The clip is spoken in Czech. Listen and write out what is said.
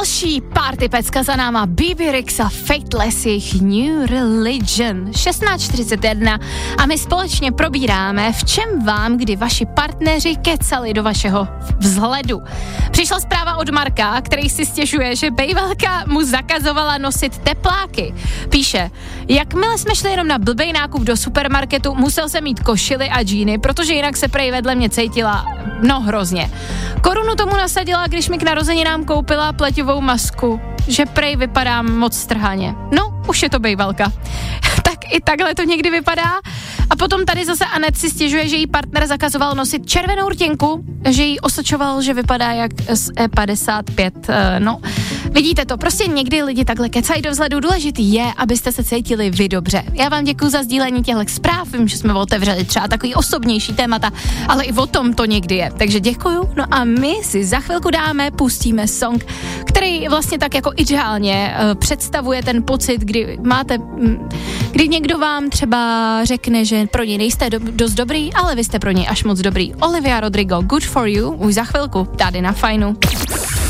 Další party pecka za náma, BB Rexa, Fateless, jejich New Religion, 16:41 a my společně probíráme, v čem vám, kdy vaši partneři kecali do vašeho vzhledu. Přišla zpráva od Marka, který si stěžuje, že bejvalka mu zakazovala nosit tepláky. Píše, jakmile jsme šli jenom na blbej nákup do supermarketu, musel jsem mít košily a džíny, protože jinak se prej vedle mě cítila, hrozně. Korunu tomu nasadila, když mi k narozeninám koupila pleťovou masku, že prej vypadám moc strhaně. No, už je to bejvalka. Tak i takhle to někdy vypadá. A potom tady zase Anet si stěžuje, že jí partner zakazoval nosit červenou rtěnku, že jí osočoval, že vypadá jak z E55. No, vidíte to, prostě někdy lidi takhle kecají do vzhledu. Důležitý je, abyste se cítili vy dobře. Já vám děkuji za sdílení těchto zpráv, vím, že jsme otevřeli třeba takový osobnější témata, ale i o tom to někdy je. Takže děkuju. No a my si za chvilku pustíme song, který vlastně tak jako ideálně představuje ten pocit, kdy někdo vám třeba řekne, že pro něj nejste dost dobrý, ale vy jste pro něj až moc dobrý. Olivia Rodrigo, Good for You, už za chvilku, tady na Fajnu.